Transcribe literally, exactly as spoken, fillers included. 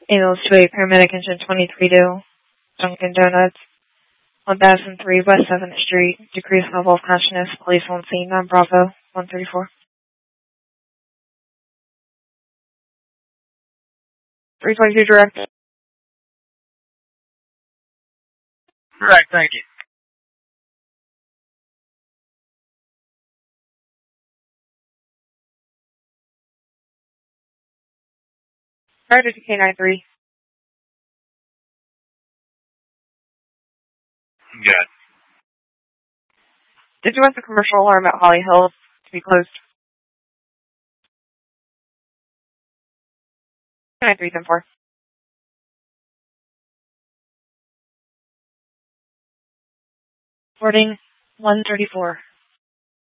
Ambulance two eight, paramedic engine twenty-three two, Dunkin' Donuts, one thousand three West seventh Street, decreased level of consciousness, police on scene, non Bravo, one thirty-four. three twenty-two direct. Correct, thank you. Prior to K ninety-three. Good. Did you want the commercial alarm at Holly Hills to be closed? K ninety-three, ten four. Boarding one thirty-four.